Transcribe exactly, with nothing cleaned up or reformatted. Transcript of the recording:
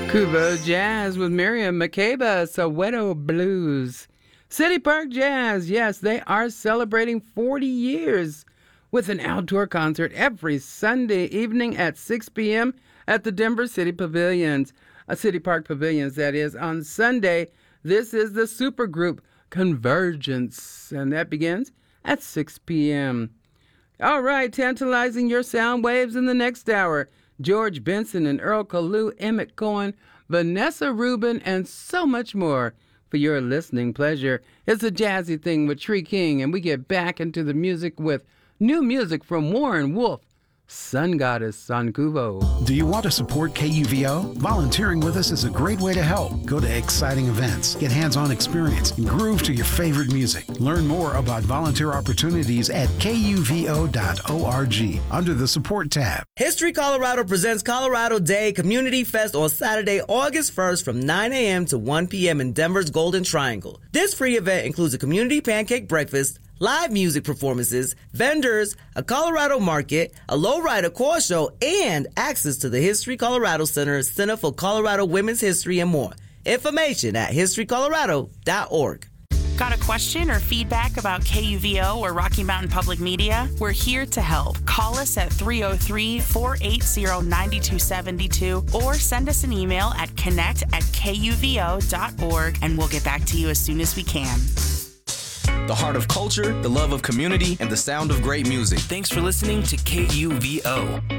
Kubo Jazz with Miriam Makeba, Soweto Blues. City Park Jazz, yes, they are celebrating forty years with an outdoor concert every Sunday evening at six p.m. at the Denver City Pavilions, uh, City Park Pavilions, that is, on Sunday. This is the supergroup Convergence, and that begins at six p.m. All right, tantalizing your sound waves in the next hour. George Benson and Earl Calu, Emmett Cohen, Vanessa Rubin, and so much more for your listening pleasure. It's a jazzy thing with Tree King, and we get back into the music with new music from Warren Wolf, Sun Goddess on Kubo. Do you want to support K U V O? Volunteering with us is a great way to help. Go to exciting events, get hands-on experience, and groove to your favorite music. Learn more about volunteer opportunities at K U V O dot org under the Support tab. History Colorado presents Colorado Day Community Fest on Saturday, August first from nine a.m. to one p.m. in Denver's Golden Triangle. This free event includes a community pancake breakfast, live music performances, vendors, a Colorado market, a lowrider car show, and access to the History Colorado Center, Center for Colorado Women's History, and more. Information at history colorado dot org. Got a question or feedback about K U V O or Rocky Mountain Public Media? We're here to help. Call us at three oh three, four eight zero, nine two seven two or send us an email at connect at K U V O dot org, and we'll get back to you as soon as we can. The heart of culture, the love of community, and the sound of great music. Thanks for listening to K U V O.